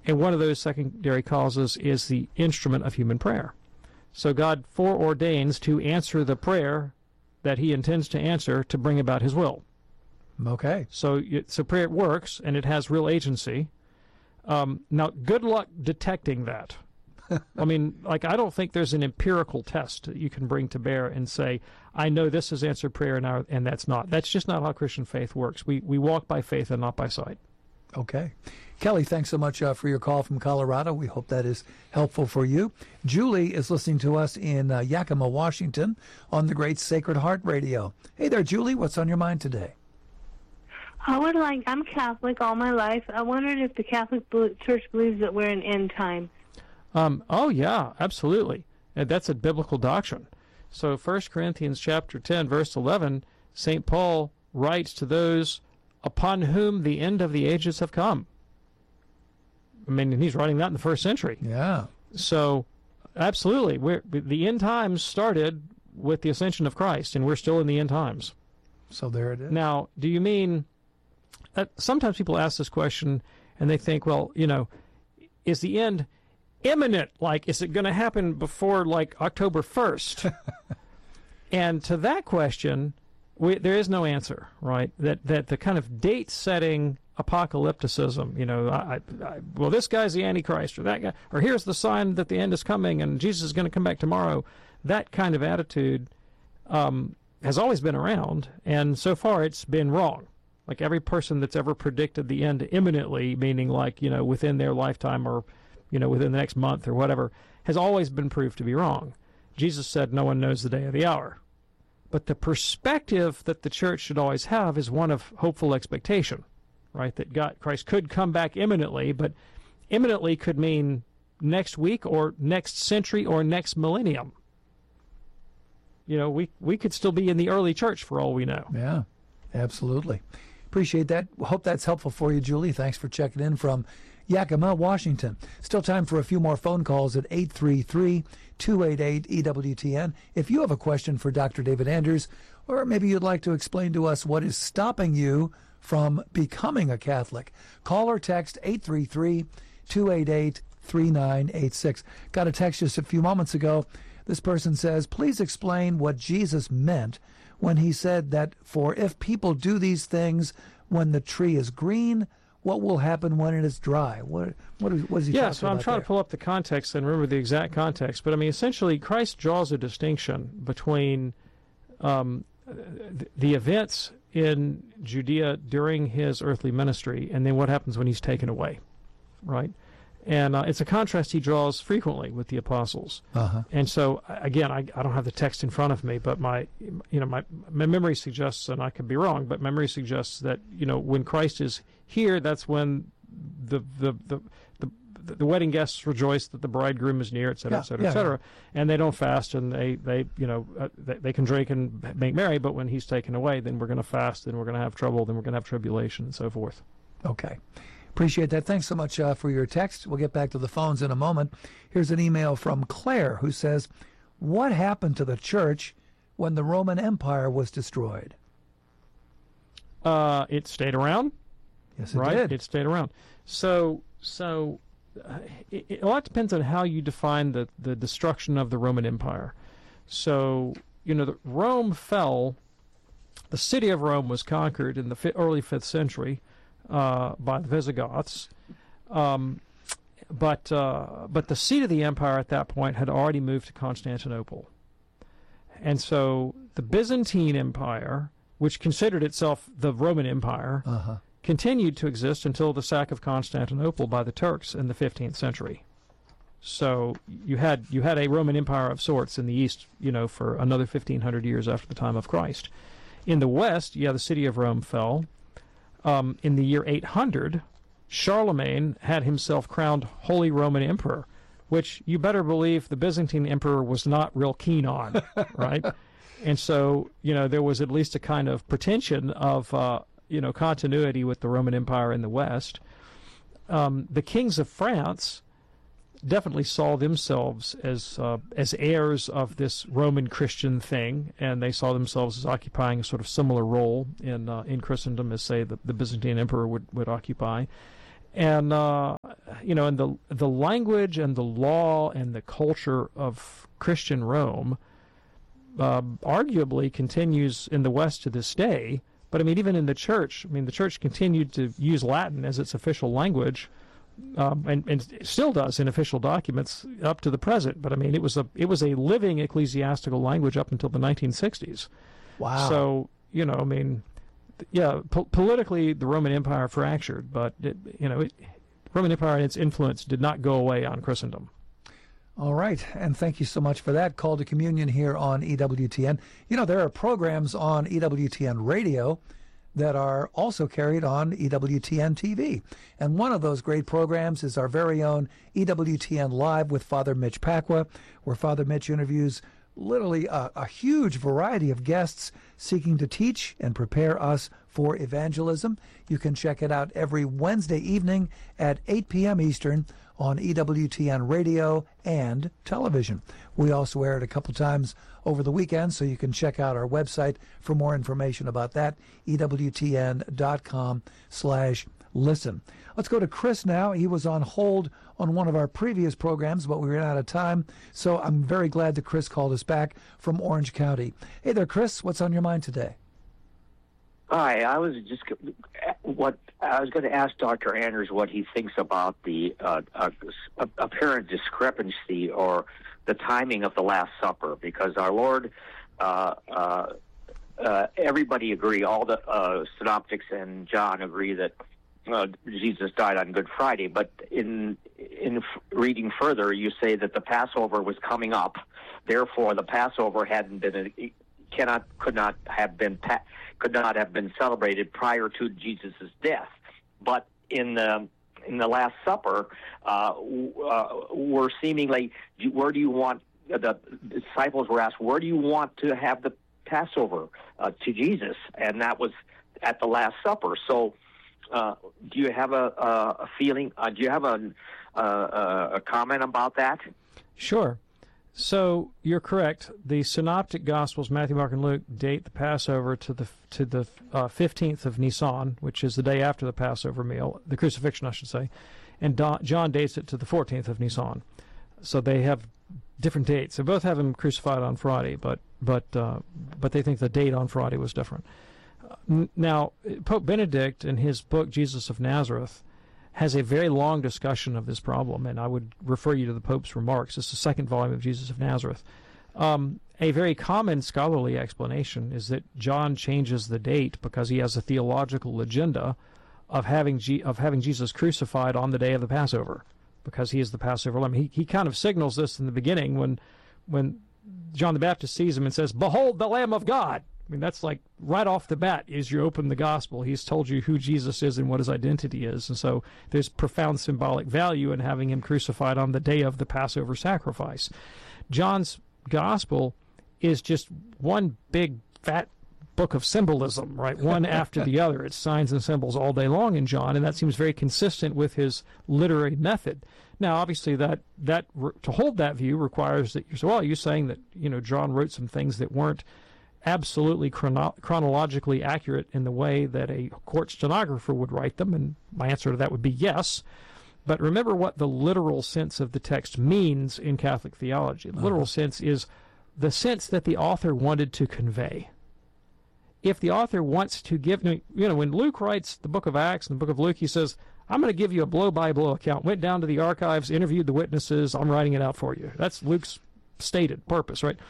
And one of those secondary causes is the instrument of human prayer. So God foreordains to answer the prayer that he intends to answer to bring about his will. Okay. So prayer works, and it has real agency. Now, good luck detecting that. I mean, I don't think there's an empirical test that you can bring to bear and say, I know this is answered prayer and that's not. That's just not how Christian faith works. We walk by faith and not by sight. Okay. Kelly, thanks so much for your call from Colorado. We hope that is helpful for you. Julie is listening to us in Yakima, Washington on the great Sacred Heart Radio. Hey there, Julie. What's on your mind today? I'm Catholic all my life. I wondered if the Catholic Church believes that we're in end time. Oh, yeah, absolutely. And that's a biblical doctrine. So 1 Corinthians chapter 10, verse 11, St. Paul writes to those upon whom the end of the ages have come. I mean, he's writing that in the first century. Yeah. So, absolutely, the end times started with the ascension of Christ, and we're still in the end times. So there it is. Now, do you mean... sometimes people ask this question, and they think, well, is the end imminent? Is it going to happen before, October 1st? And to that question, there is no answer, right? That the kind of date-setting apocalypticism, well, this guy's the Antichrist, or that guy, or here's the sign that the end is coming, and Jesus is going to come back tomorrow. That kind of attitude has always been around, and so far it's been wrong. Every person that's ever predicted the end imminently, meaning within their lifetime or, within the next month or whatever, has always been proved to be wrong. Jesus said no one knows the day or the hour. But the perspective that the church should always have is one of hopeful expectation, right? That Christ could come back imminently, but imminently could mean next week or next century or next millennium. We could still be in the early church for all we know. Yeah, absolutely. Appreciate that. Hope that's helpful for you, Julie. Thanks for checking in from Yakima, Washington. Still time for a few more phone calls at 833-288-EWTN. If you have a question for Dr. David Anders, or maybe you'd like to explain to us what is stopping you from becoming a Catholic, call or text 833-288-3986. Got a text just a few moments ago. This person says, please explain what Jesus meant when he said that for if people do these things when the tree is green, what will happen when it is dry? What is he talking about? Yeah, so I'm trying to pull up the context and remember the exact context. But, essentially, Christ draws a distinction between the events in Judea during his earthly ministry and then what happens when he's taken away, right? And it's a contrast he draws frequently with the apostles. Uh-huh. And so, again, I don't have the text in front of me, but my memory suggests, and I could be wrong, but memory suggests that when Christ is here, that's when the wedding guests rejoice that the bridegroom is near, et cetera, et cetera, et cetera. And they don't fast, and they can drink and make merry. But when he's taken away, then we're going to fast, then we're going to have trouble, then we're going to have tribulation, and so forth. Okay. Appreciate that. Thanks so much for your text. We'll get back to the phones in a moment. Here's an email from Claire who says, what happened to the church when the Roman Empire was destroyed? It stayed around. Yes, it did. It stayed around. So a lot depends on how you define the destruction of the Roman Empire. So, Rome fell. The city of Rome was conquered in the early 5th century by the Visigoths. But the seat of the empire at that point had already moved to Constantinople. And so the Byzantine Empire, which considered itself the Roman Empire, continued to exist until the sack of Constantinople by the Turks in the 15th century. So you had a Roman Empire of sorts in the East, for another 1,500 years after the time of Christ. In the West, the city of Rome fell. In the year 800, Charlemagne had himself crowned Holy Roman Emperor, which you better believe the Byzantine Emperor was not real keen on, right? And so, there was at least a kind of pretension of, continuity with the Roman Empire in the West. The kings of France definitely saw themselves as heirs of this Roman Christian thing, and they saw themselves as occupying a sort of similar role in Christendom as, say, the Byzantine Emperor would occupy. And and the language and the law and the culture of Christian Rome arguably continues in the West to this day. But I mean, even in the church, the church continued to use Latin as its official language, and still does in official documents up to the present. But I mean, it was a living ecclesiastical language up until the 1960s. Wow. So politically, the Roman Empire fractured, but Roman Empire and its influence did not go away on Christendom. All right, and thank you so much for that. Call to Communion here on EWTN. There are programs on EWTN Radio that are also carried on EWTN TV. And one of those great programs is our very own EWTN Live with Father Mitch Pacwa, where Father Mitch interviews literally a huge variety of guests seeking to teach and prepare us for evangelism. You can check it out every Wednesday evening at 8 p.m. Eastern on EWTN Radio and television. We also air it a couple times over the weekend, so you can check out our website for more information about that, EWTN.com/listen. Let's go to Chris now. He was on hold on one of our previous programs, but we ran out of time, so I'm very glad that Chris called us back from Orange County. Hey there, Chris. What's on your mind today? Hi, I was going to ask Dr. Anders what he thinks about the apparent discrepancy or the timing of the Last Supper, because our Lord, everybody agree, all the synoptics and John agree that Jesus died on Good Friday, but in reading further, you say that the Passover was coming up, therefore the Passover could not have been celebrated prior to Jesus' death. But in the Last Supper, we're seemingly, where do you want, the disciples were asked, where do you want to have the Passover to Jesus? And that was at the Last Supper. So do you have a feeling, do you have a comment about that? Sure. So you're correct. The Synoptic Gospels, Matthew, Mark, and Luke, date the Passover to the 15th of Nisan, which is the day after the Passover meal, the crucifixion, I should say, and John dates it to the 14th of Nisan. So they have different dates. They both have him crucified on Friday, but they think the date on Friday was different. Now, Pope Benedict, in his book Jesus of Nazareth, has a very long discussion of this problem, and I would refer you to the Pope's remarks. It's the second volume of Jesus of Nazareth. A very common scholarly explanation is that John changes the date because he has a theological agenda of having Jesus crucified on the day of the Passover, because he is the Passover lamb. He kind of signals this in the beginning when John the Baptist sees him and says, "Behold the Lamb of God." I mean, that's like right off the bat as you open the gospel. He's told you who Jesus is and what his identity is. And so there's profound symbolic value in having him crucified on the day of the Passover sacrifice. John's gospel is just one big fat book of symbolism, right? One after the other. It's signs and symbols all day long in John, and that seems very consistent with his literary method. Now, obviously, that to hold that view requires that you're saying that John wrote some things that weren't absolutely chronologically accurate in the way that a court stenographer would write them, and my answer to that would be yes. But remember what the literal sense of the text means in Catholic theology. The literal sense is the sense that the author wanted to convey. If the author wants to give, when Luke writes the book of Acts and the book of Luke, he says, I'm going to give you a blow-by-blow account. Went down to the archives, interviewed the witnesses, I'm writing it out for you. That's Luke's stated purpose, right?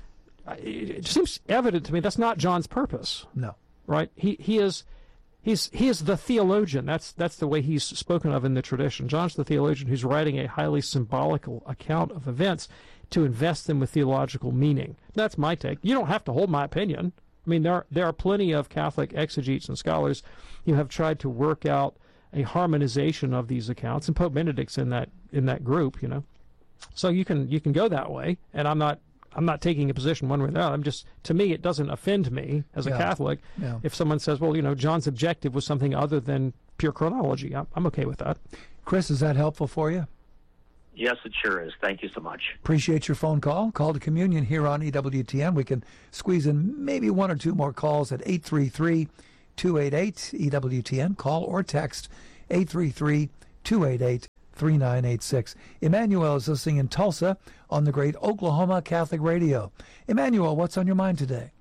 It seems evident to me that's not John's purpose. No. Right? He is the theologian. That's the way he's spoken of in the tradition. John's the theologian who's writing a highly symbolical account of events to invest them with theological meaning. That's my take. You don't have to hold my opinion. I mean, there are plenty of Catholic exegetes and scholars who have tried to work out a harmonization of these accounts, and Pope Benedict's in that group, So you can go that way, and I'm not taking a position one way or the other. To me, it doesn't offend me as a Catholic if someone says, well, John's objective was something other than pure chronology. I'm okay with that. Chris, is that helpful for you? Yes, it sure is. Thank you so much. Appreciate your phone call. Call to Communion here on EWTN. We can squeeze in maybe one or two more calls at 833-288-EWTN. Call or text 833-288-56 3986. Emmanuel is listening in Tulsa on the great Oklahoma Catholic Radio. Emmanuel, what's on your mind today?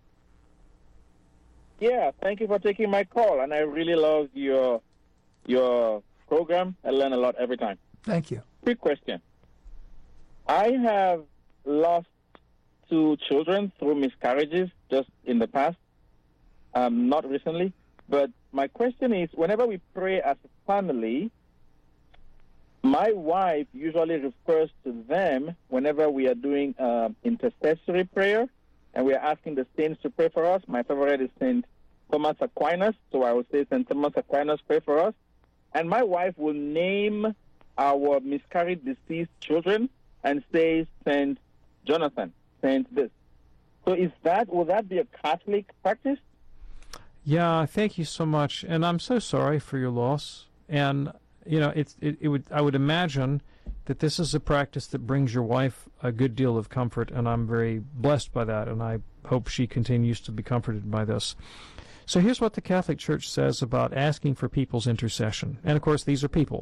Yeah, thank you for taking my call, and I really love your program. I learn a lot every time. Thank you. Quick question. I have lost 2 children through miscarriages just in the past, not recently. But my question is, whenever we pray as a family, my wife usually refers to them whenever we are doing intercessory prayer, and we are asking the saints to pray for us. My favorite is St. Thomas Aquinas, so I would say St. Thomas Aquinas, pray for us. And my wife will name our miscarried, deceased children and say St. Jonathan, St. this. So will that be a Catholic practice? Yeah, thank you so much, and I'm so sorry for your loss. And I would imagine that this is a practice that brings your wife a good deal of comfort, and I'm very blessed by that, and I hope she continues to be comforted by this. So here's what the Catholic Church says about asking for people's intercession. And, of course, these are people.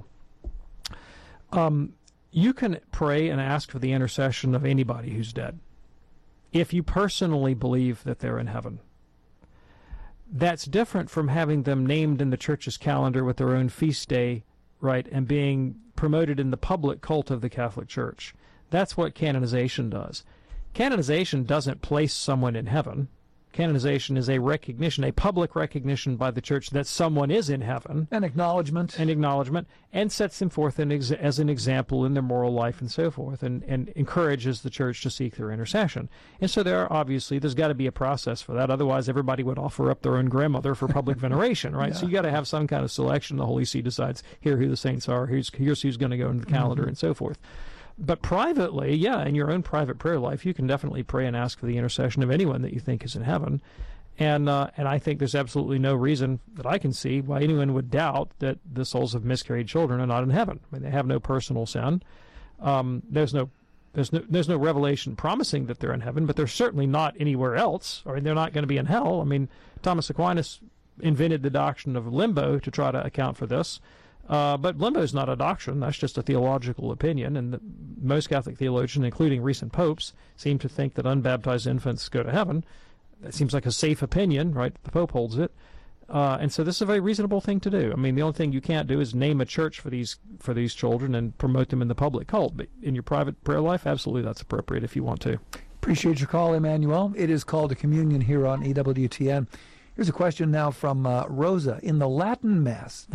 You can pray and ask for the intercession of anybody who's dead if you personally believe that they're in heaven. That's different from having them named in the Church's calendar with their own feast day, right, and being promoted in the public cult of the Catholic Church. That's what canonization does. Canonization doesn't place someone in heaven. Canonization is a recognition, a public recognition by the Church that someone is in heaven. An acknowledgement. And sets them forth as an example in their moral life and so forth, and encourages the Church to seek their intercession. And so there's got to be a process for that. Otherwise, everybody would offer up their own grandmother for public veneration, right? Yeah. So you got to have some kind of selection. The Holy See decides here who the saints are, here's who's going to go into the calendar, and so forth. But privately, in your own private prayer life, you can definitely pray and ask for the intercession of anyone that you think is in heaven. And I think there's absolutely no reason that I can see why anyone would doubt that the souls of miscarried children are not in heaven. I mean, they have no personal sin. There's no revelation promising that they're in heaven, but they're certainly not anywhere else, or they're not going to be in hell. I mean, Thomas Aquinas invented the doctrine of limbo to try to account for this. But limbo is not a doctrine. That's just a theological opinion, and most Catholic theologians, including recent popes, seem to think that unbaptized infants go to heaven. That seems like a safe opinion, right? The Pope holds it. And so this is a very reasonable thing to do. I mean, the only thing you can't do is name a church for these children and promote them in the public cult. But in your private prayer life, absolutely that's appropriate if you want to. Appreciate your call, Emmanuel. It is called a communion here on EWTN. Here's a question now from Rosa. In the Latin Mass,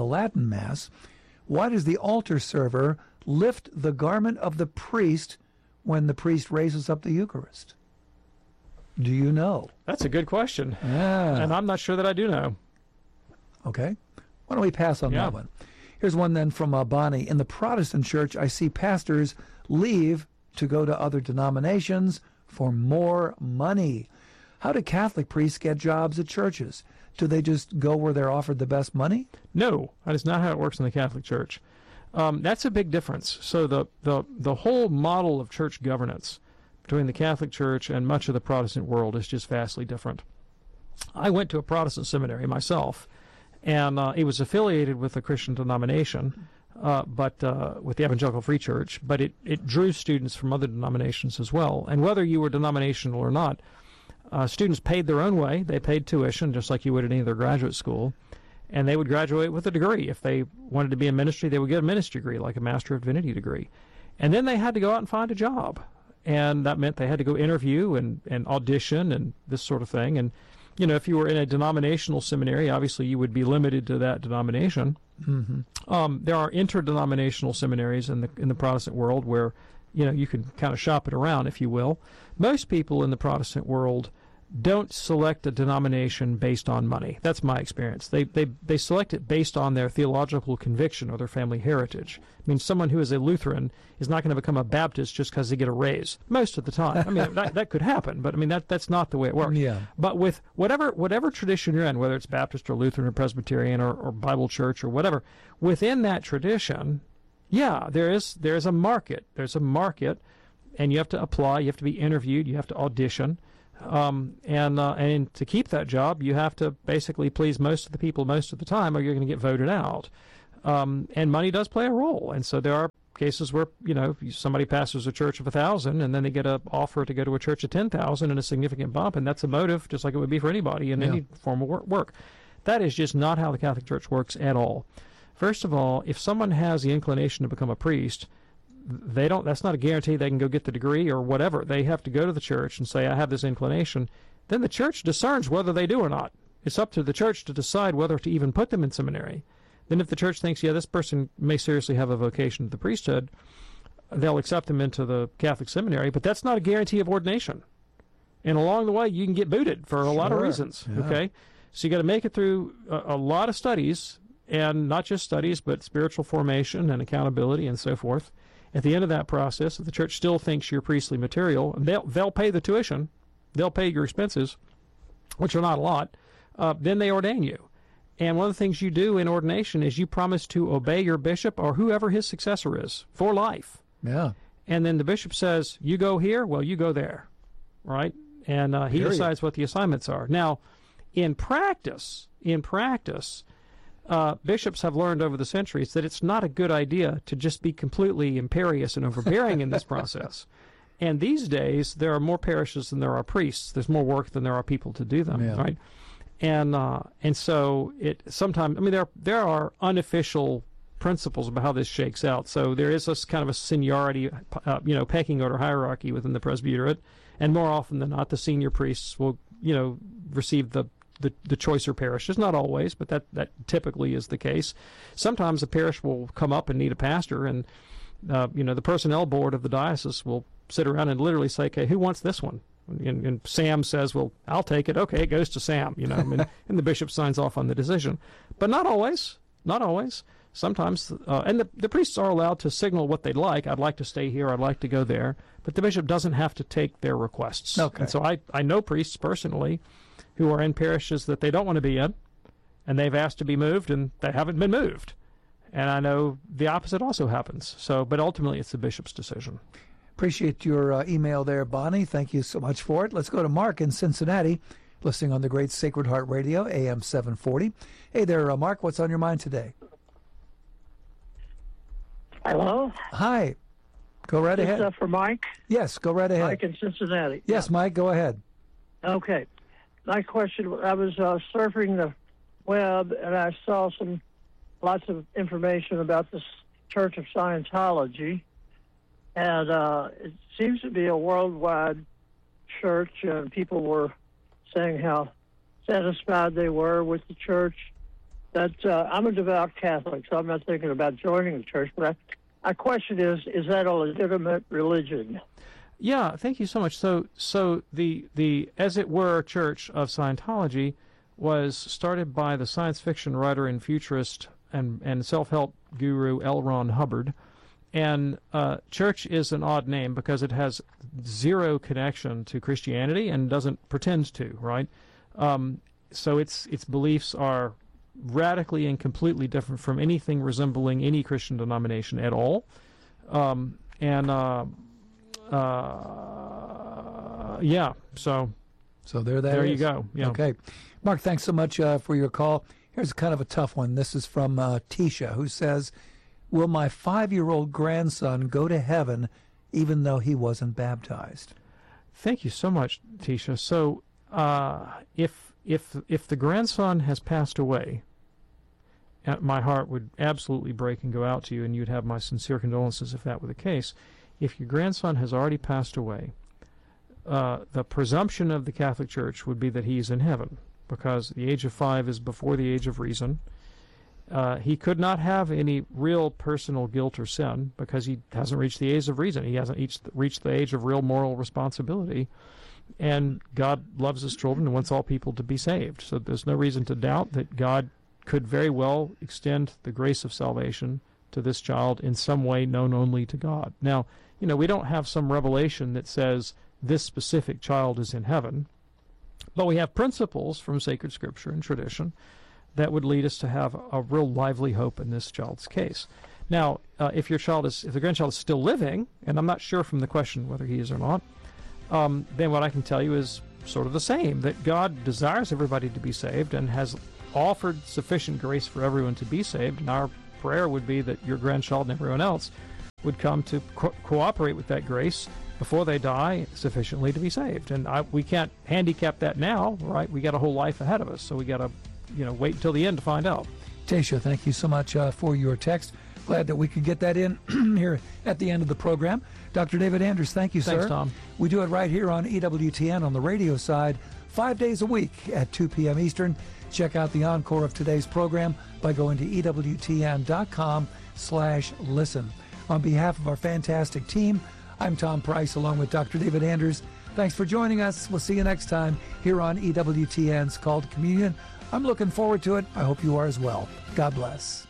why does the altar server lift the garment of the priest when the priest raises up the Eucharist? Do you know? That's a good question. Yeah. And I'm not sure that I do know. Okay. Why don't we pass on that one? Here's one then from Bonnie. In the Protestant church, I see pastors leave to go to other denominations for more money. How do Catholic priests get jobs at churches? Do they just go where they're offered the best money? No, that is not how it works in the Catholic Church. That's a big difference. So the whole model of church governance between the Catholic Church and much of the Protestant world is just vastly different. I went to a Protestant seminary myself, and it was affiliated with a Christian denomination, but with the Evangelical Free Church, but it drew students from other denominations as well. And whether you were denominational or not, students paid their own way. They paid tuition just like you would at any other graduate school, and they would graduate with a degree. If they wanted to be in ministry, they would get a ministry degree, like a Master of Divinity degree. And then they had to go out and find a job, and that meant they had to go interview and audition and this sort of thing. And, if you were in a denominational seminary, obviously you would be limited to that denomination. Mm-hmm. There are interdenominational seminaries in the Protestant world where, you can kind of shop it around, if you will. Most people in the Protestant world don't select a denomination based on money. That's my experience. They select it based on their theological conviction or their family heritage. I mean, someone who is a Lutheran is not going to become a Baptist just because they get a raise most of the time. I mean, that could happen, but I mean that's not the way it works. Yeah. But with whatever tradition you're in, whether it's Baptist or Lutheran or Presbyterian or Bible Church or whatever, within that tradition, there is a market. There's a market, and you have to apply. You have to be interviewed. You have to audition. And to keep that job, you have to basically please most of the people most of the time, or you're going to get voted out. And money does play a role. And so there are cases where, somebody pastors a church of 1,000 and then they get an offer to go to a church of 10,000 and a significant bump, and that's a motive, just like it would be for anybody in any form of work. That is just not how the Catholic Church works at all. First of all, if someone has the inclination to become a priest, that's not a guarantee they can go get the degree or whatever. They have to go to the church and say, I have this inclination. Then the church discerns whether they do or not. It's up to the church to decide whether to even put them in seminary. Then if the church thinks, this person may seriously have a vocation to the priesthood, they'll accept them into the Catholic seminary, but that's not a guarantee of ordination. And along the way, you can get booted for a lot of reasons, okay? So you got to make it through a lot of studies, and not just studies, but spiritual formation and accountability and so forth. At the end of that process, if the church still thinks you're priestly material, they'll pay the tuition, they'll pay your expenses, which are not a lot, then they ordain you. And one of the things you do in ordination is you promise to obey your bishop or whoever his successor is for life. Yeah. And then the bishop says, you go here, well, you go there, right? And he decides what the assignments are. Now, in practice, bishops have learned over the centuries that it's not a good idea to just be completely imperious and overbearing in this process. And these days, there are more parishes than there are priests. There's more work than there are people to do them, right? And so it sometimes, there are unofficial principles about how this shakes out. So there is this kind of a seniority, pecking order hierarchy within the presbyterate, and more often than not, the senior priests will, receive the choicer parishes. Not always, but that typically is the case. Sometimes a parish will come up and need a pastor, and the personnel board of the diocese will sit around and literally say, "Okay, who wants this one?" And Sam says, "Well, I'll take it." Okay, it goes to Sam, and the bishop signs off on the decision. But not always. Not always. Sometimes, and the priests are allowed to signal what they'd like. I'd like to stay here. I'd like to go there. But the bishop doesn't have to take their requests. Okay. And so I know priests personally who are in parishes that they don't want to be in, and they've asked to be moved, and they haven't been moved. And I know the opposite also happens. So, but ultimately, it's the bishop's decision. Appreciate your email there, Bonnie. Thank you so much for it. Let's go to Mark in Cincinnati, listening on the great Sacred Heart Radio, AM 740. Hey there, Mark. What's on your mind today? Hello? Hi. Go right ahead. Is for Mike? Yes, go right ahead. Mike in Cincinnati. Yes, yeah. Mike, go ahead. Okay. My question, I was surfing the web, and I saw lots of information about this Church of Scientology, and it seems to be a worldwide church, and people were saying how satisfied they were with the church. That I'm a devout Catholic, so I'm not thinking about joining the church, but my question is that a legitimate religion? Yeah, thank you so much. So the as it were Church of Scientology was started by the science fiction writer and futurist and self-help guru L. Ron Hubbard. And church is an odd name because it has zero connection to Christianity and doesn't pretend to, right? So its beliefs are radically and completely different from anything resembling any Christian denomination at all. So there you go. Yeah. Okay. Mark, thanks so much for your call. Here's kind of a tough one. This is from Tisha, who says, will my 5-year-old grandson go to heaven even though he wasn't baptized? Thank you so much, Tisha. So if the grandson has passed away, my heart would absolutely break and go out to you, and you'd have my sincere condolences if that were the case. If your grandson has already passed away, the presumption of the Catholic Church would be that he is in heaven, because the age of 5 is before the age of reason. He could not have any real personal guilt or sin because he hasn't reached the age of reason. He hasn't reached the age of real moral responsibility. And God loves his children and wants all people to be saved. So there's no reason to doubt that God could very well extend the grace of salvation to this child in some way known only to God. Now, we don't have some revelation that says this specific child is in heaven, but we have principles from sacred scripture and tradition that would lead us to have a real lively hope in this child's case. Now, if the grandchild is still living, and I'm not sure from the question whether he is or not, then what I can tell you is sort of the same, that God desires everybody to be saved and has offered sufficient grace for everyone to be saved, and our prayer would be that your grandchild and everyone else would come to cooperate with that grace before they die sufficiently to be saved. And we can't handicap that now, right? We got a whole life ahead of us, so we got to, wait until the end to find out. Tasha, thank you so much for your text. Glad that we could get that in here at the end of the program. Dr. David Anders, thank you, sir. Thanks, Tom. We do it right here on EWTN on the radio side, 5 days a week at 2 p.m. Eastern. Check out the encore of today's program by going to EWTN.com/listen. On behalf of our fantastic team, I'm Tom Price along with Dr. David Anders. Thanks for joining us. We'll see you next time here on EWTN's Call to Communion. I'm looking forward to it. I hope you are as well. God bless.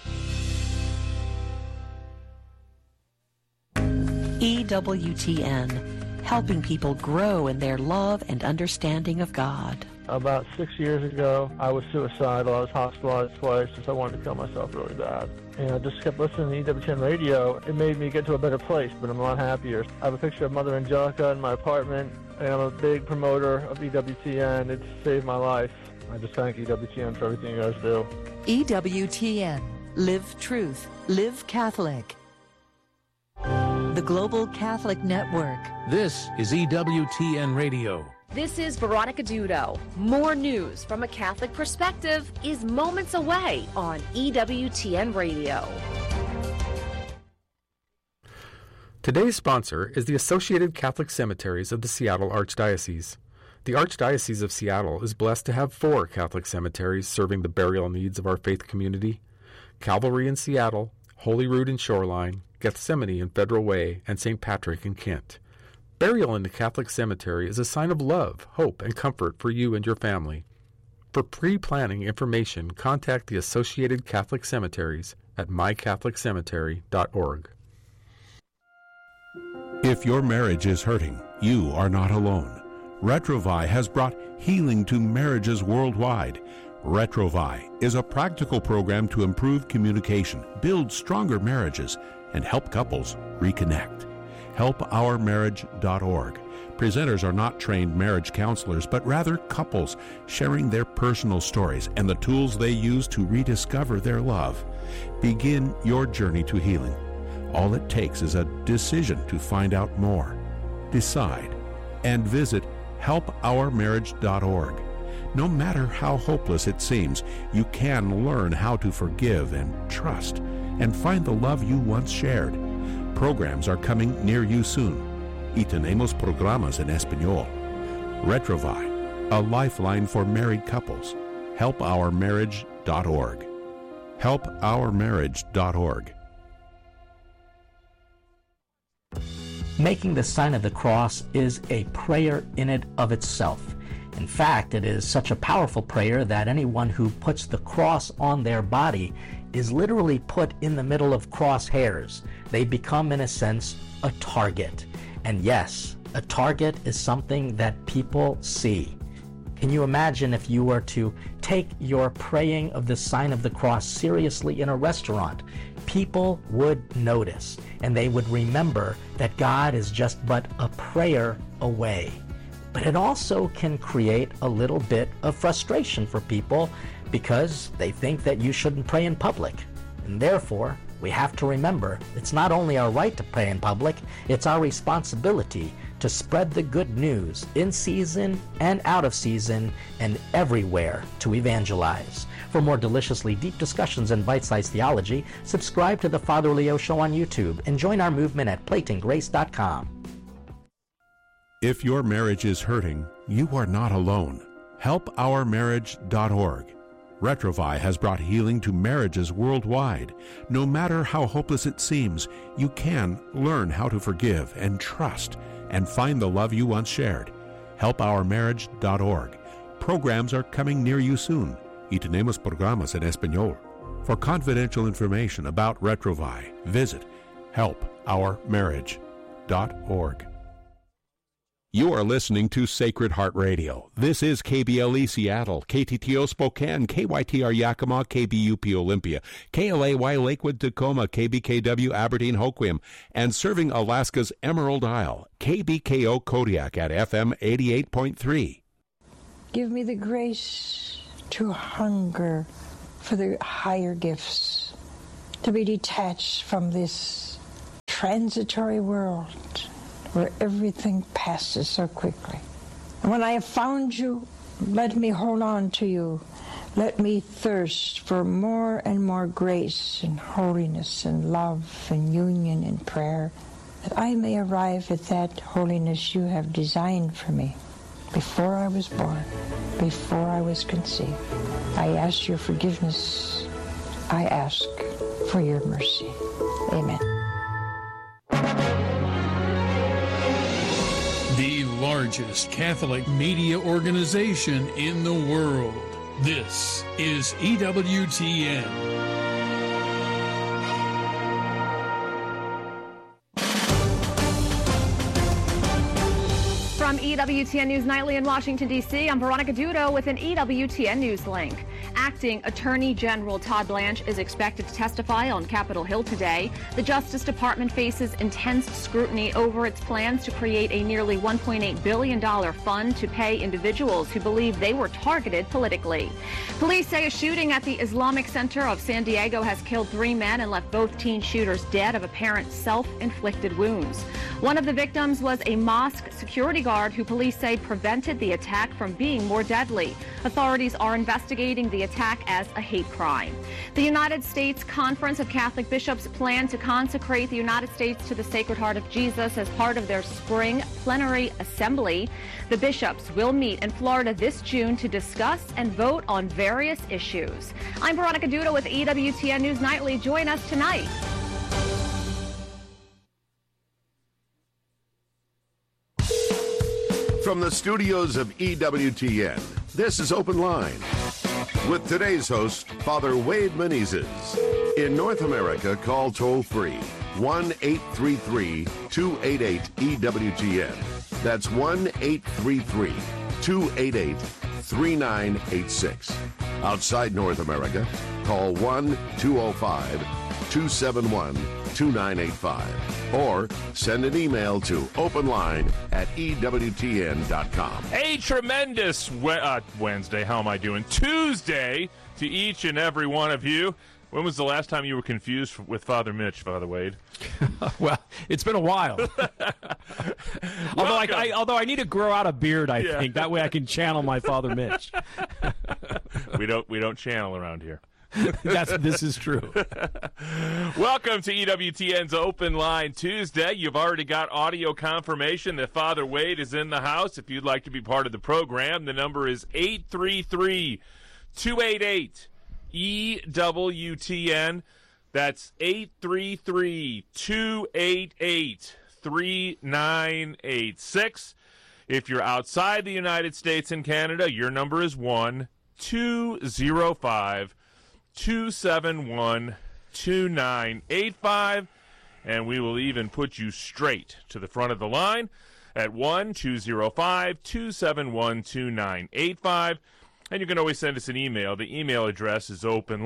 EWTN, helping people grow in their love and understanding of God. About 6 years ago, I was suicidal. I was hospitalized twice because I wanted to kill myself really bad. And I just kept listening to EWTN radio. It made me get to a better place, but I'm a lot happier. I have a picture of Mother Angelica in my apartment, and I'm a big promoter of EWTN. It's saved my life. I just thank EWTN for everything you guys do. EWTN, live truth, live Catholic. The Global Catholic Network. This is EWTN Radio. This is Veronica Dudo. More news from a Catholic perspective is moments away on EWTN Radio. Today's sponsor is the Associated Catholic Cemeteries of the Seattle Archdiocese. The Archdiocese of Seattle is blessed to have 4 Catholic cemeteries serving the burial needs of our faith community: Calvary in Seattle, Holyrood in Shoreline, Gethsemane in Federal Way, and St. Patrick in Kent. Burial in the Catholic cemetery is a sign of love, hope, and comfort for you and your family. For pre-planning information, contact the Associated Catholic Cemeteries at mycatholiccemetery.org. If your marriage is hurting, you are not alone. Retrovai has brought healing to marriages worldwide. Retrovai is a practical program to improve communication, build stronger marriages, and help couples reconnect. HelpOurMarriage.org. Presenters are not trained marriage counselors, but rather couples sharing their personal stories and the tools they use to rediscover their love. Begin your journey to healing. All it takes is a decision to find out more. Decide and visit HelpOurMarriage.org. No matter how hopeless it seems, you can learn how to forgive and trust and find the love you once shared. Programs are coming near you soon. Y tenemos programas en español. Retrovai, a lifeline for married couples. HelpOurMarriage.org. HelpOurMarriage.org. Making the sign of the cross is a prayer in and of itself. In fact, it is such a powerful prayer that anyone who puts the cross on their body is literally put in the middle of crosshairs. They become, in a sense, a target. And yes, a target is something that people see. Can you imagine if you were to take your praying of the sign of the cross seriously in a restaurant? People would notice, and they would remember that God is just but a prayer away. But it also can create a little bit of frustration for people because they think that you shouldn't pray in public. And therefore, we have to remember it's not only our right to pray in public, it's our responsibility to spread the good news in season and out of season and everywhere to evangelize. For more deliciously deep discussions and bite-sized theology, subscribe to The Father Leo Show on YouTube and join our movement at platinggrace.com. If your marriage is hurting, you are not alone. HelpOurMarriage.org. Retrovai has brought healing to marriages worldwide. No matter how hopeless it seems, you can learn how to forgive and trust and find the love you once shared. HelpOurMarriage.org. Programs are coming near you soon. Y tenemos programas en español. For confidential information about Retrovai, visit HelpOurMarriage.org. You are listening to Sacred Heart Radio. This is KBLE Seattle, KTTO Spokane, KYTR Yakima, KBUP Olympia, KLAY Lakewood Tacoma, KBKW Aberdeen Hoquiam, and serving Alaska's Emerald Isle, KBKO Kodiak at FM 88.3. Give me the grace to hunger for the higher gifts, to be detached from this transitory world where everything passes so quickly. And when I have found you, let me hold on to you. Let me thirst for more and more grace and holiness and love and union and prayer, that I may arrive at that holiness you have designed for me before I was born, before I was conceived. I ask your forgiveness. I ask for your mercy. Amen. The largest Catholic media organization in the world. This is EWTN. From EWTN News Nightly in Washington, D.C., I'm Veronica Dudo with an EWTN News link. Acting Attorney General Todd Blanche is expected to testify on Capitol Hill today. The Justice Department faces intense scrutiny over its plans to create a nearly $1.8 billion fund to pay individuals who believe they were targeted politically. Police say a shooting at the Islamic Center of San Diego has killed 3 men and left both teen shooters dead of apparent self-inflicted wounds. One of the victims was a mosque security guard who police say prevented the attack from being more deadly. Authorities are investigating the attack as a hate crime. The United States Conference of Catholic Bishops plan to consecrate the United States to the Sacred Heart of Jesus as part of their spring plenary assembly. The bishops will meet in Florida this June to discuss and vote on various issues. I'm Veronica Duda with EWTN News Nightly. Join us tonight. From the studios of EWTN, this is Open Line with today's host, Father Wade Menezes. In North America, call toll-free 1-833-288-EWTN. That's 1-833-288-3986. Outside North America, call 1-205-271-2985. Or send an email to openline@EWTN.com. A tremendous Wednesday, how am I doing? Tuesday to each and every one of you. When was the last time you were confused with Father Mitch, Father Wade? Well, it's been a while. although I need to grow out a beard, I think. That way I can channel my Father Mitch. We don't channel around here. This is true. Welcome to EWTN's Open Line Tuesday. You've already got audio confirmation that Father Wade is in the house. If you'd like to be part of the program, the number is 833-288-EWTN. That's 833-288-3986. If you're outside the United States and Canada, your number is 1-205-271-2985, and we will even put you straight to the front of the line at 1-205-271-2985. And you can always send us an email. The email address is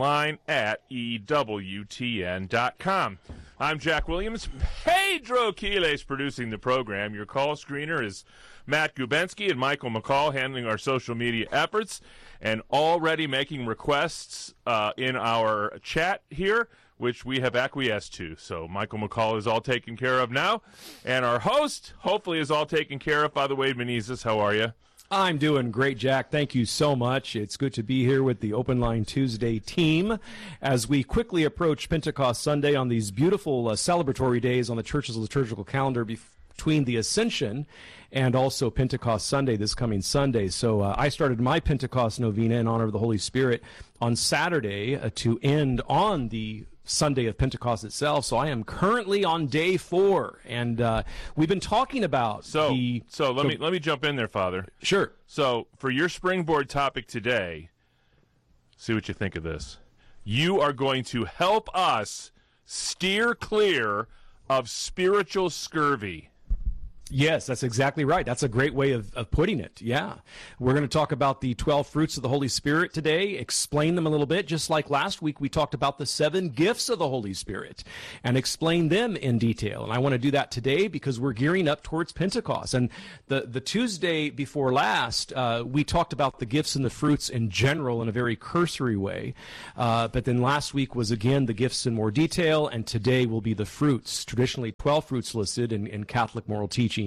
openline@EWTN.com. I'm Jack Williams. Pedro Quiles producing the program. Your call screener is Matt Gubensky and Michael McCall handling our social media efforts and already making requests in our chat here, which we have acquiesced to. So Michael McCall is all taken care of now. And our host, hopefully, is all taken care of. Father Wade Menezes, how are you? I'm doing great, Jack. Thank you so much. It's good to be here with the Open Line Tuesday team as we quickly approach Pentecost Sunday on these beautiful celebratory days on the Church's liturgical calendar between the Ascension and also Pentecost Sunday this coming Sunday. So I started my Pentecost novena in honor of the Holy Spirit on Saturday to end on the Sunday of Pentecost itself. So I am currently on day 4, and we've been talking about let me jump in there, Father. Sure. So for your springboard topic today, see what you think of this. You are going to help us steer clear of spiritual scurvy. Yes, that's exactly right. That's a great way of putting it. Yeah. We're going to talk about the 12 fruits of the Holy Spirit today, explain them a little bit, just like last week we talked about the 7 gifts of the Holy Spirit and explain them in detail. And I want to do that today because we're gearing up towards Pentecost. And the Tuesday before last, we talked about the gifts and the fruits in general in a very cursory way. But then last week was, again, the gifts in more detail, and today will be the fruits. Traditionally, 12 fruits listed in Catholic moral teaching.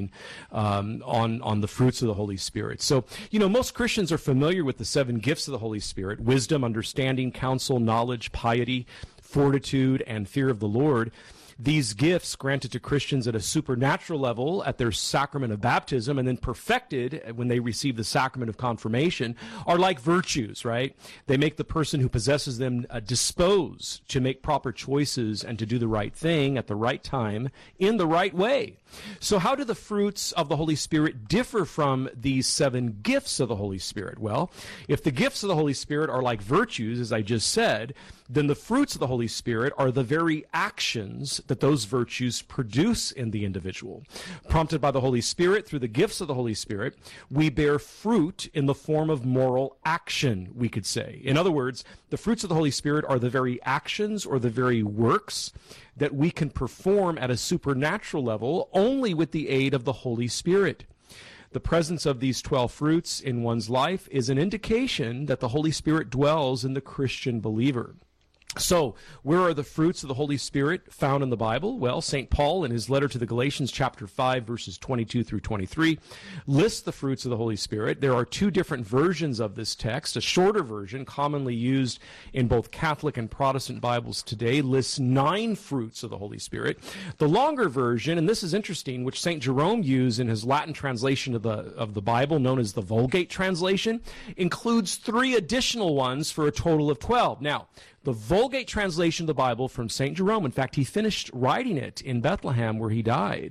On the fruits of the Holy Spirit. So, most Christians are familiar with the 7 gifts of the Holy Spirit: wisdom, understanding, counsel, knowledge, piety, fortitude, and fear of the Lord. These gifts granted to Christians at a supernatural level at their sacrament of baptism and then perfected when they receive the sacrament of confirmation are like virtues, right? They make the person who possesses them disposed to make proper choices and to do the right thing at the right time in the right way. So how do the fruits of the Holy Spirit differ from these 7 gifts of the Holy Spirit? Well, if the gifts of the Holy Spirit are like virtues, as I just said, then the fruits of the Holy Spirit are the very actions that those virtues produce in the individual. Prompted by the Holy Spirit through the gifts of the Holy Spirit, we bear fruit in the form of moral action, we could say. In other words, the fruits of the Holy Spirit are the very actions or the very works that we can perform at a supernatural level only with the aid of the Holy Spirit. The presence of these 12 fruits in one's life is an indication that the Holy Spirit dwells in the Christian believer. So, where are the fruits of the Holy Spirit found in the Bible? Well, St. Paul, in his letter to the Galatians, chapter 5, verses 22 through 23, lists the fruits of the Holy Spirit. There are 2 different versions of this text. A shorter version, commonly used in both Catholic and Protestant Bibles today, lists 9 fruits of the Holy Spirit. The longer version, and this is interesting, which St. Jerome used in his Latin translation of the Bible, known as the Vulgate translation, includes 3 additional ones for a total of 12. Now, the Vulgate translation of the Bible from St. Jerome, in fact, he finished writing it in Bethlehem where he died,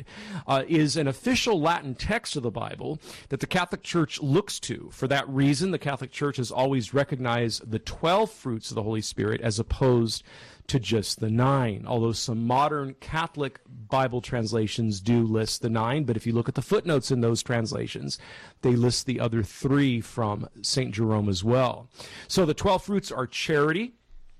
is an official Latin text of the Bible that the Catholic Church looks to. For that reason, the Catholic Church has always recognized the 12 fruits of the Holy Spirit as opposed to just the 9, although some modern Catholic Bible translations do list the 9, but if you look at the footnotes in those translations, they list the other 3 from St. Jerome as well. So the 12 fruits are charity,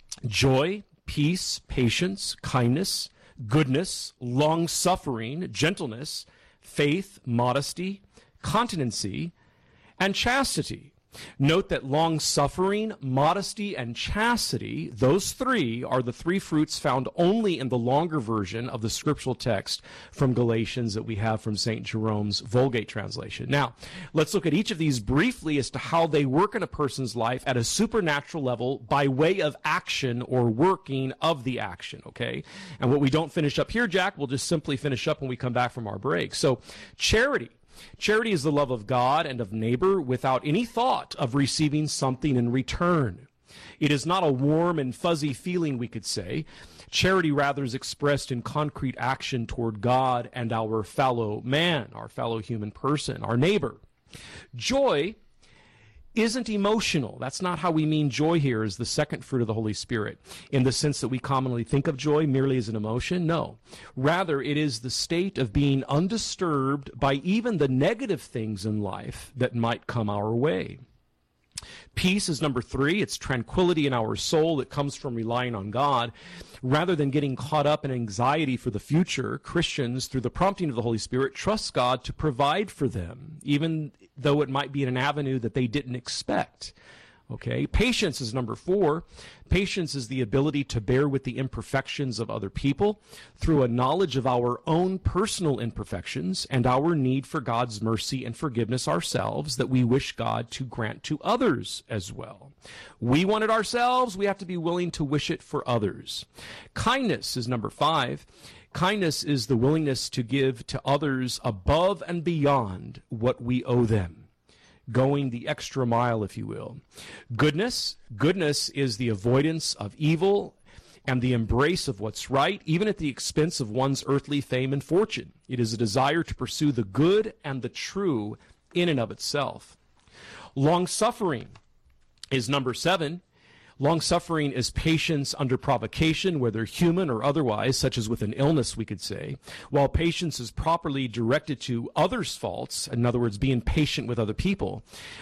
joy, peace, patience, kindness, goodness, long-suffering, gentleness, faith, modesty, continency, and chastity. Note that long-suffering, modesty, and chastity, those 3 are the 3 fruits found only in the longer version of the scriptural text from Galatians that we have from St. Jerome's Vulgate translation. Now, let's look at each of these briefly as to how they work in a person's life at a supernatural level by way of action or working of the action, okay? And what we don't finish up here, Jack, we'll just simply finish up when we come back from our break. So, charity. Charity is the love of God and of neighbor without any thought of receiving something in return. It is not a warm and fuzzy feeling, we could say. Charity rather is expressed in concrete action toward God and our fellow man, our fellow human person, our neighbor. Joy isn't emotional. That's not how we mean joy here as the second fruit of the Holy Spirit, in the sense that we commonly think of joy merely as an emotion. No. Rather, it is the state of being undisturbed by even the negative things in life that might come our way. Peace is number 3. It's tranquility in our soul that comes from relying on God. Rather than getting caught up in anxiety for the future, Christians, through the prompting of the Holy Spirit, trust God to provide for them, even though it might be in an avenue that they didn't expect. Okay, patience is number 4. Patience is the ability to bear with the imperfections of other people through a knowledge of our own personal imperfections and our need for God's mercy and forgiveness ourselves that we wish God to grant to others as well. We want it ourselves, we have to be willing to wish it for others. Kindness is number 5. Kindness is the willingness to give to others above and beyond what we owe them. Going the extra mile, if you will. Goodness is the avoidance of evil and the embrace of what's right, even at the expense of one's earthly fame and fortune. It is a desire to pursue the good and the true in and of itself. Long-suffering is number 7. Long-suffering is patience under provocation, whether human or otherwise, such as with an illness, we could say. While patience is properly directed to others' faults, in other words, being patient with other people,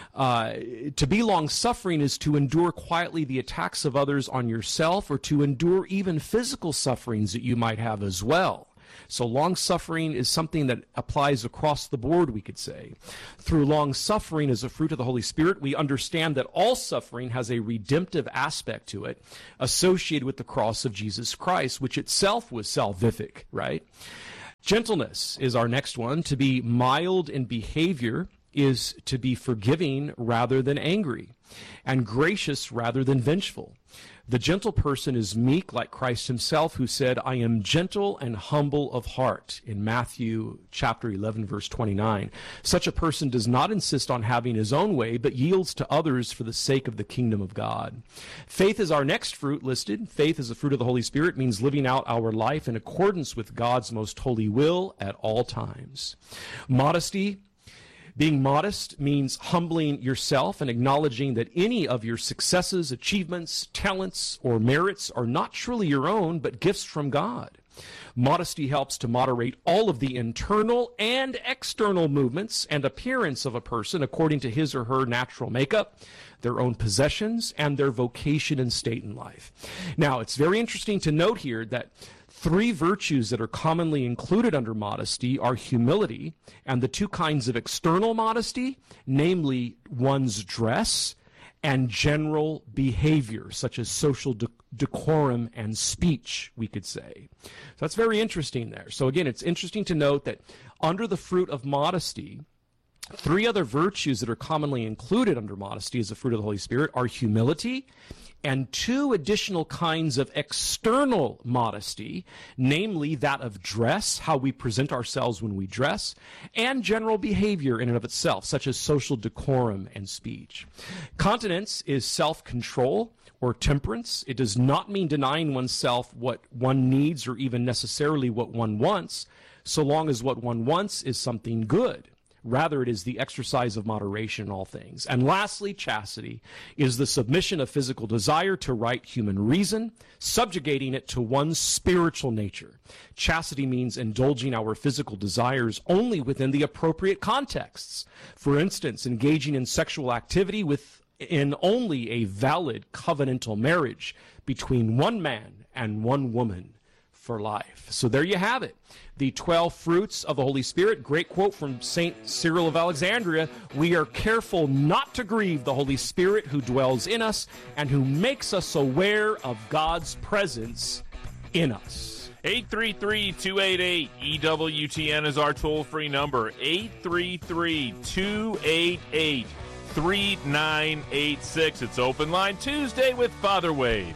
to be long-suffering is to endure quietly the attacks of others on yourself, or to endure even physical sufferings that you might have as well. So long-suffering is something that applies across the board, we could say. Through long-suffering as a fruit of the Holy Spirit, we understand that all suffering has a redemptive aspect to it associated with the cross of Jesus Christ, which itself was salvific, right? Gentleness is our next one. To be mild in behavior is to be forgiving rather than angry, and gracious rather than vengeful. The gentle person is meek like Christ himself, who said, I am gentle and humble of heart, in Matthew chapter 11, verse 29. Such a person does not insist on having his own way, but yields to others for the sake of the kingdom of God. Faith is our next fruit listed. Faith is a fruit of the Holy Spirit, means living out our life in accordance with God's most holy will at all times. Modesty. Being modest means humbling yourself and acknowledging that any of your successes, achievements, talents, or merits are not truly your own, but gifts from God. Modesty helps to moderate all of the internal and external movements and appearance of a person according to his or her natural makeup, their own possessions, and their vocation and state in life. Now, it's very interesting to note here that 3 virtues that are commonly included under modesty are humility and the 2 kinds of external modesty, namely one's dress and general behavior, such as social decorum and speech, we could say. So that's very interesting there. So again, it's interesting to note that under the fruit of modesty, 3 other virtues that are commonly included under modesty as a fruit of the Holy Spirit are humility, and 2 additional kinds of external modesty, namely that of dress, how we present ourselves when we dress, and general behavior in and of itself, such as social decorum and speech. Continence is self-control or temperance. It does not mean denying oneself what one needs or even necessarily what one wants, so long as what one wants is something good. Rather, it is the exercise of moderation in all things. And lastly, chastity is the submission of physical desire to right human reason, subjugating it to one's spiritual nature. Chastity means indulging our physical desires only within the appropriate contexts. For instance, engaging in sexual activity within only a valid covenantal marriage between one man and one woman for life. So there you have it. The 12 fruits of the Holy Spirit. Great quote from St. Cyril of Alexandria. We are careful not to grieve the Holy Spirit who dwells in us and who makes us aware of God's presence in us. 833-288-EWTN is our toll-free number. 833-288-3986. It's Open Line Tuesday with Father Wade.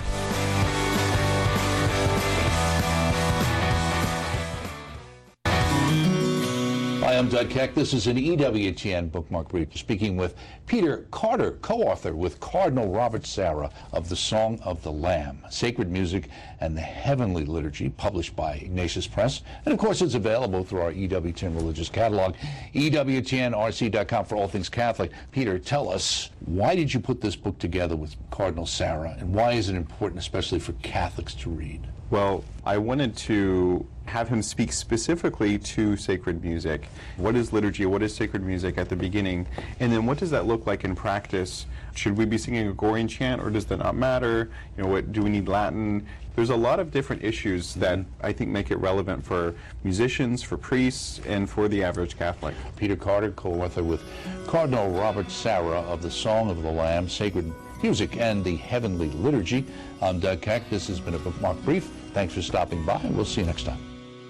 Hi, I'm Doug Keck. This is an EWTN Bookmark Brief, speaking with Peter Carter, co-author with Cardinal Robert Sarah of The Song of the Lamb, Sacred Music and the Heavenly Liturgy, published by Ignatius Press. And, of course, it's available through our EWTN Religious Catalog, EWTNRC.com for all things Catholic. Peter, tell us, why did you put this book together with Cardinal Sarah, and why is it important, especially for Catholics, to read? Well, I wanted to have him speak specifically to sacred music. What is liturgy? What is sacred music at the beginning? And then what does that look like in practice? Should we be singing a Gregorian chant, or does that not matter? You know, what do we need Latin? There's a lot of different issues that I think make it relevant for musicians, for priests, and for the average Catholic. Peter Carter, co-author with Cardinal Robert Sarah of The Song of the Lamb, Sacred Music and the Heavenly Liturgy. I'm Doug Keck. This has been a Bookmark Brief. Thanks for stopping by, and we'll see you next time.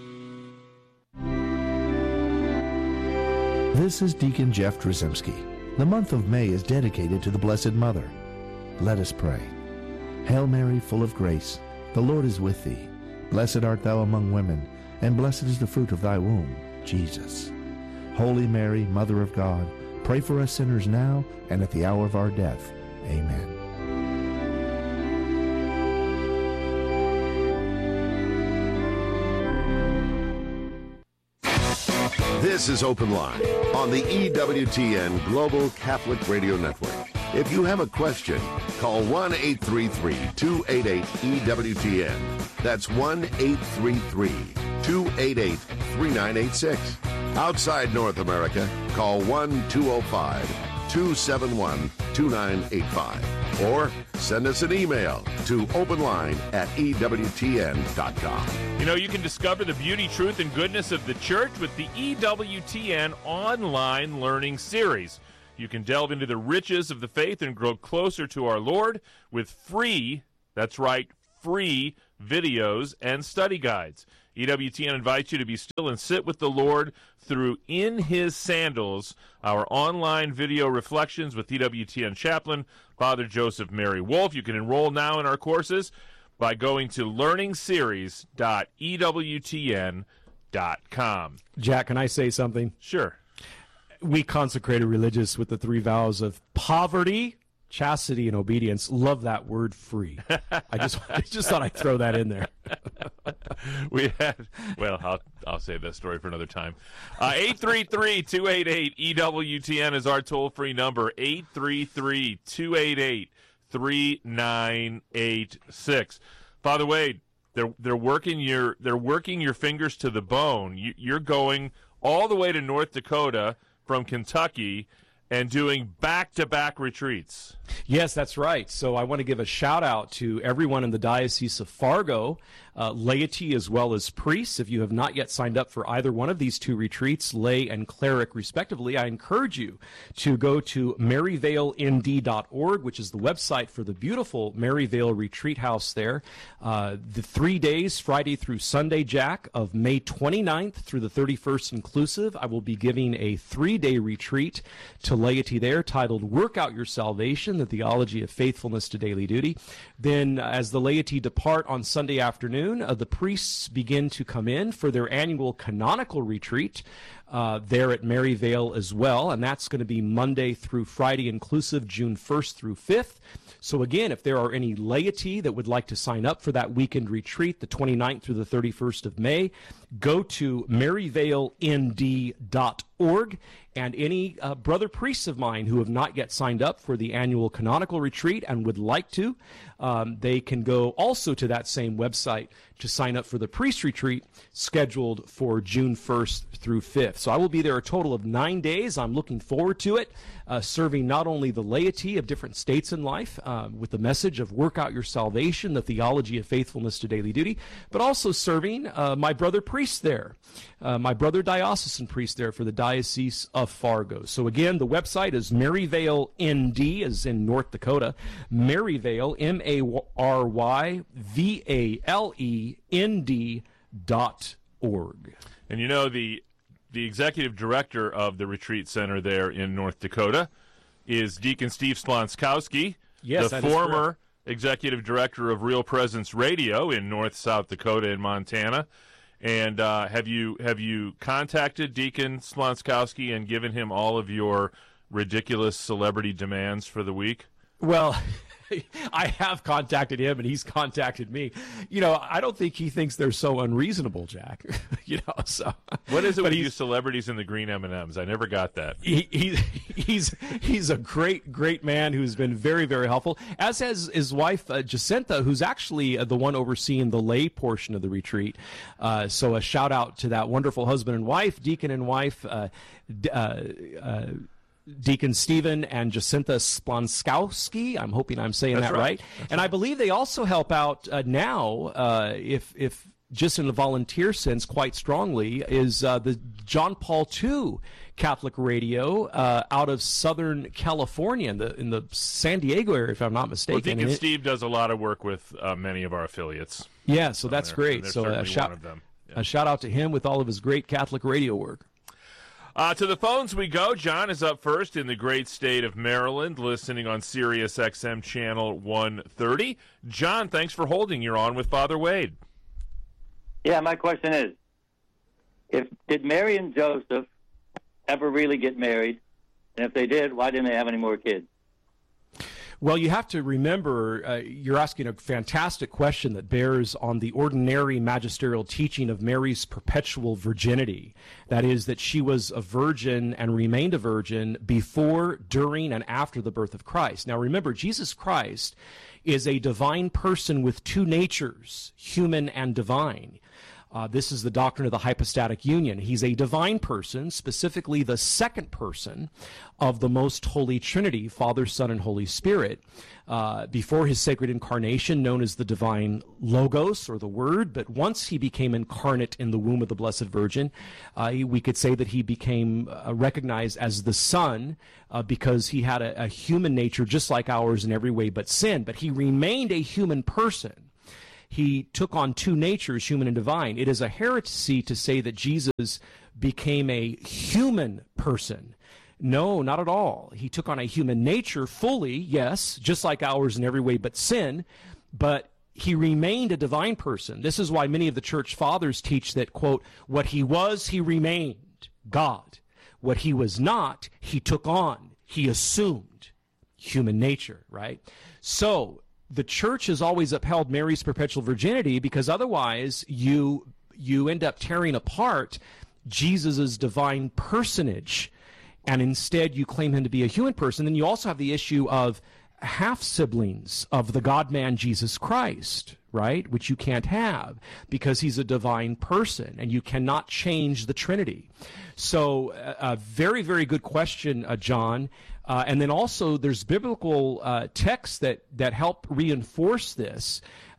This is Deacon Jeff Drzymski. The month of May is dedicated to the Blessed Mother. Let us pray. Hail Mary, full of grace, the Lord is with thee. Blessed art thou among women, and blessed is the fruit of thy womb, Jesus. Holy Mary, Mother of God, pray for us sinners now and at the hour of our death. Amen. This is Open Line on the EWTN Global Catholic Radio Network. If you have a question, call 1-833-288-EWTN. That's 1-833-288-3986. Outside North America, call 1-205-271-2985. Or send us an email to openline@EWTN.com. You know, you can discover the beauty, truth, and goodness of the church with the EWTN online learning series. You can delve into the riches of the faith and grow closer to our Lord with free, that's right, free videos and study guides. EWTN invites you to be still and sit with the Lord through In His Sandals, our online video reflections with EWTN chaplain, Father Joseph Mary Wolf. You can enroll now in our courses by going to learningseries.ewtn.com. Jack, can I say something? Sure. We consecrated religious with the 3 vows of poverty, chastity, and obedience. Love that word, free. I just thought I'd throw that in there. We had, well, I'll save that story for another time. 833-288-EWTN is our toll-free number. 833-288-3986. Father Wade, they're working your fingers to the bone. You're going all the way to North Dakota from Kentucky and doing back-to-back retreats. Yes, that's right. So I want to give a shout-out to everyone in the Diocese of Fargo, laity as well as priests. If you have not yet signed up for either one of these 2 retreats, lay and cleric respectively, I encourage you to go to maryvalend.org, which is the website for the beautiful Maryvale Retreat House there. The 3 days, Friday through Sunday, Jack, of May 29th through the 31st inclusive, I will be giving a 3-day retreat to laity there titled Work Out Your Salvation, the Theology of Faithfulness to Daily Duty. Then as the laity depart on Sunday afternoon, the priests begin to come in for their annual canonical retreat there at Maryvale as well, and that's going to be Monday through Friday inclusive, June 1st through 5th. So again, if there are any laity that would like to sign up for that weekend retreat, the 29th through the 31st of May, go to maryvalend.org. And any brother priests of mine who have not yet signed up for the annual canonical retreat and would like to, they can go also to that same website to sign up for the priest retreat scheduled for June 1st through 5th. So I will be there a total of 9 days. I'm looking forward to it, serving not only the laity of different states in life with the message of work out your salvation, the theology of faithfulness to daily duty, but also serving my brother priests there, my brother diocesan priest there for the Diocese of Fargo. So again, the website is Maryvale ND, as in North Dakota, Maryvale, MaryValeND.org. And you know, the executive director of the retreat center there in North Dakota is Deacon Steve Splonskowski, yes, the former executive director of Real Presence Radio in North, South Dakota and Montana. And have you contacted Deacon Splonskowski and given him all of your ridiculous celebrity demands for the week? Well, I have contacted him, and he's contacted me. You know, I don't think he thinks they're so unreasonable, Jack. You know, so what is it with you celebrities in the green M&Ms? I never got that. He's a great man who's been very, very helpful, as has his wife Jacinta, who's actually the one overseeing the lay portion of the retreat. So a shout out to that wonderful husband and wife, deacon and wife. Deacon Stephen and Jacinta Splonskowski. I'm hoping I'm saying that right. And I believe they also help out now, if just in the volunteer sense, quite strongly, is the John Paul II Catholic Radio out of Southern California in the San Diego area, if I'm not mistaken. Well, Deacon Steve does a lot of work with many of our affiliates. Yeah, so that's great. So a shout out to him with all of his great Catholic radio work. To the phones we go. John is up first in the great state of Maryland, listening on Sirius XM channel 130. John, thanks for holding. You're on with Father Wade. Yeah, my question is, did Mary and Joseph ever really get married? And if they did, why didn't they have any more kids? Well, you have to remember, you're asking a fantastic question that bears on the ordinary magisterial teaching of Mary's perpetual virginity. That is, that she was a virgin and remained a virgin before, during, and after the birth of Christ. Now, remember, Jesus Christ is a divine person with two natures, human and divine. This is the doctrine of the hypostatic union. He's a divine person, specifically the second person of the most holy Trinity, Father, Son, and Holy Spirit, before his sacred incarnation, known as the divine Logos, or the Word. But once he became incarnate in the womb of the Blessed Virgin, we could say that he became recognized as the Son, because he had a human nature just like ours in every way but sin. But he remained a human person. He took on two natures, human and divine. It is a heresy to say that Jesus became a human person. No, not at all. He took on a human nature fully, yes, just like ours in every way but sin, but he remained a divine person. This is why many of the church fathers teach that, quote, what he was, he remained, God. What he was not, he took on, he assumed human nature, right? So, the church has always upheld Mary's perpetual virginity because otherwise you end up tearing apart Jesus' divine personage, and instead you claim him to be a human person. Then you also have the issue of half-siblings of the God-man Jesus Christ, right, which you can't have because he's a divine person, and you cannot change the Trinity. So a very, very good question, John. And then also there's biblical texts that help reinforce this,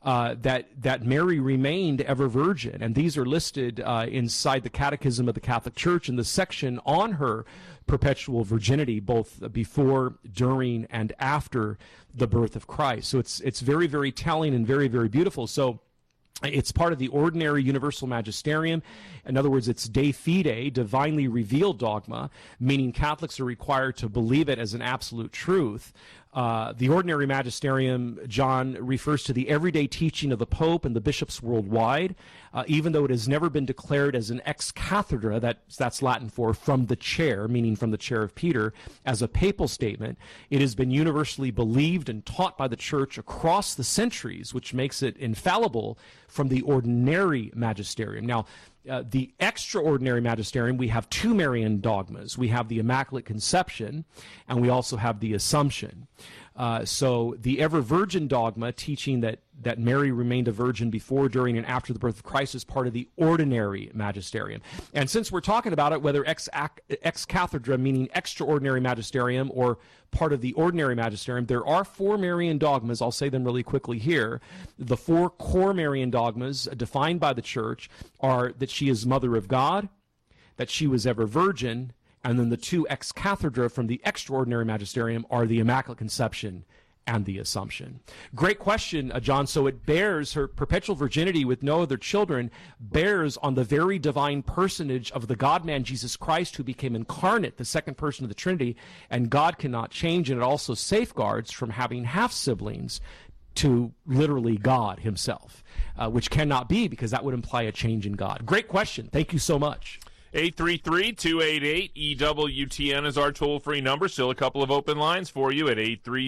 that Mary remained ever virgin. And these are listed inside the Catechism of the Catholic Church in the section on her perpetual virginity, both before, during, and after the birth of Christ. So it's very, very telling and very, very beautiful. So it's part of the ordinary universal magisterium. In other words, it's de fide, divinely revealed dogma, meaning Catholics are required to believe it as an absolute truth. The ordinary magisterium, John, refers to the everyday teaching of the Pope and the bishops worldwide, even though it has never been declared as an ex cathedra, that's Latin for from the chair, meaning from the chair of Peter, as a papal statement. It has been universally believed and taught by the Church across the centuries, which makes it infallible from the ordinary magisterium. Now, the extraordinary magisterium, we have two Marian dogmas. We have the Immaculate Conception, and we also have the Assumption. So the ever-virgin dogma, teaching that Mary remained a virgin before, during, and after the birth of Christ, is part of the ordinary magisterium. And since we're talking about it, whether ex cathedra, meaning extraordinary magisterium, or part of the ordinary magisterium, there are four Marian dogmas. I'll say them really quickly here. The four core Marian dogmas defined by the Church are that she is Mother of God, that she was ever virgin, and then the two ex cathedra from the extraordinary magisterium are the Immaculate Conception and the Assumption. Great question, John. So it bears, her perpetual virginity with no other children bears on the very divine personage of the God-man Jesus Christ, who became incarnate, the second person of the Trinity, and God cannot change, and it also safeguards from having half-siblings to literally God himself, which cannot be, because that would imply a change in God. Great question. Thank you so much. 833-288-EWTN is our toll-free number. Still a couple of open lines for you at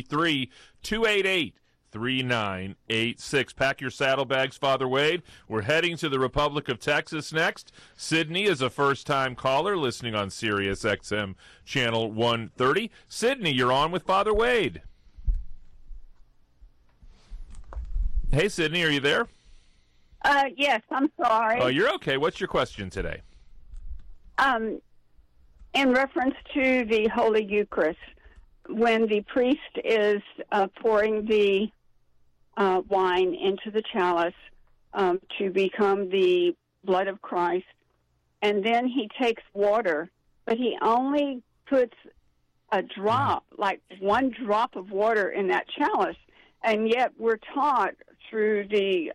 833-288-3986. Pack your saddlebags, Father Wade. We're heading to the Republic of Texas next. Sydney is a first-time caller listening on Sirius XM Channel 130. Sydney, you're on with Father Wade. Hey, Sydney, are you there? Yes, I'm sorry. Oh, you're okay. What's your question today? In reference to the Holy Eucharist, when the priest is pouring the wine into the chalice to become the blood of Christ, and then he takes water, but he only puts a drop, like one drop of water in that chalice, and yet we're taught through the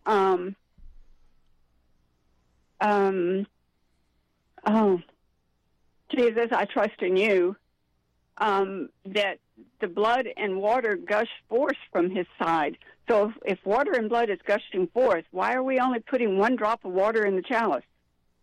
Jesus, I trust in you, that the blood and water gush forth from his side. So if water and blood is gushing forth, why are we only putting one drop of water in the chalice?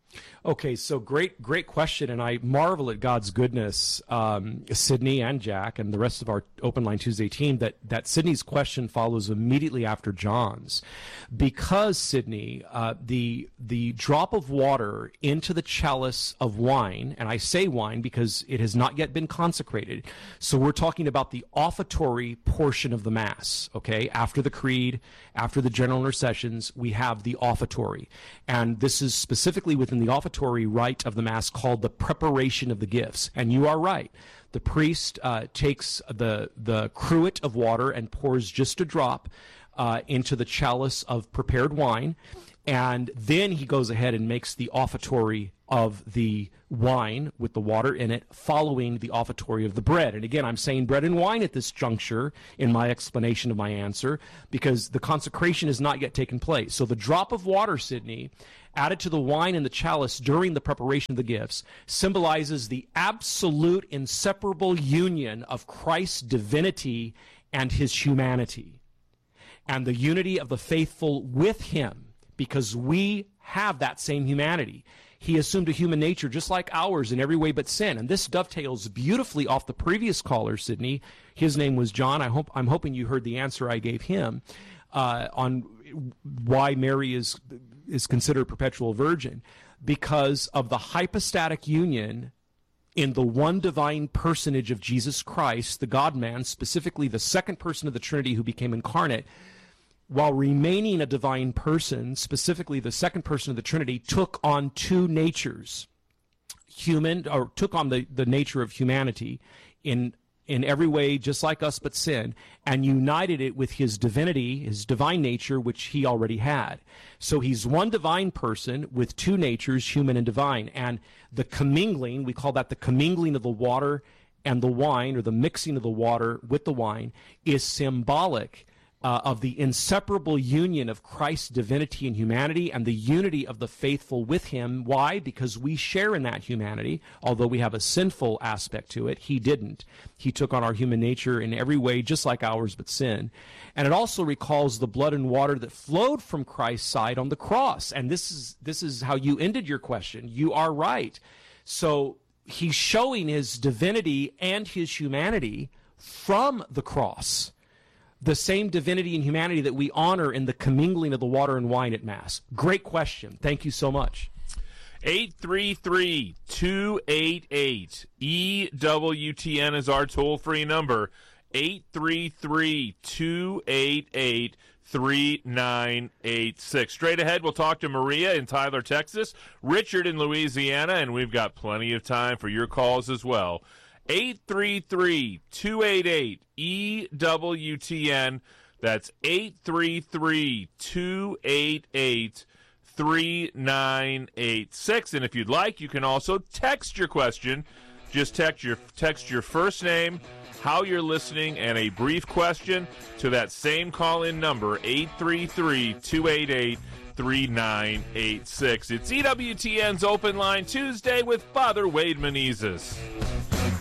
Okay, so great question, and I marvel at God's goodness, Sydney and Jack and the rest of our Open Line Tuesday team, that Sydney's question follows immediately after John's. Because, Sydney, the drop of water into the chalice of wine, and I say wine because it has not yet been consecrated, so we're talking about the offertory portion of the Mass, okay? After the Creed, after the general intercessions, we have the offertory. And this is specifically within the offertory rite of the Mass called the preparation of the gifts. And you are right. The priest takes the cruet of water and pours just a drop into the chalice of prepared wine, and then he goes ahead and makes the offertory of the wine with the water in it, following the offertory of the bread. And again, I'm saying bread and wine at this juncture in my explanation of my answer, because the consecration has not yet taken place. So the drop of water, Sydney, added to the wine in the chalice during the preparation of the gifts, symbolizes the absolute inseparable union of Christ's divinity and his humanity, and the unity of the faithful with him, because we have that same humanity. He assumed a human nature just like ours in every way but sin. And this dovetails beautifully off the previous caller, Sydney. His name was John. I'm hoping you heard the answer I gave him on why Mary is considered perpetual virgin. Because of the hypostatic union in the one divine personage of Jesus Christ, the God-man, specifically the second person of the Trinity who became incarnate, while remaining a divine person, specifically the second person of the Trinity, took on two natures, took on the nature of humanity in every way, just like us, but sin, and united it with his divinity, his divine nature, which he already had. So he's one divine person with two natures, human and divine. And the commingling, we call that the commingling of the water and the wine, or the mixing of the water with the wine, is symbolic of the inseparable union of Christ's divinity and humanity, and the unity of the faithful with him. Why? Because we share in that humanity. Although we have a sinful aspect to it, he didn't. He took on our human nature in every way, just like ours, but sin. And it also recalls the blood and water that flowed from Christ's side on the cross. And this is how you ended your question. You are right. So he's showing his divinity and his humanity from the cross. The same divinity and humanity that we honor in the commingling of the water and wine at Mass. Great question. Thank you so much. 833-288-EWTN is our toll-free number. 833-288-3986. Straight ahead, we'll talk to Maria in Tyler, Texas, Richard in Louisiana, and we've got plenty of time for your calls as well. 833-288-EWTN. That's 833-288-3986. And if you'd like, you can also text your question. Just text your first name, how you're listening, and a brief question to that same call-in number, 833-288-3986. It's EWTN's Open Line Tuesday with Father Wade Menezes.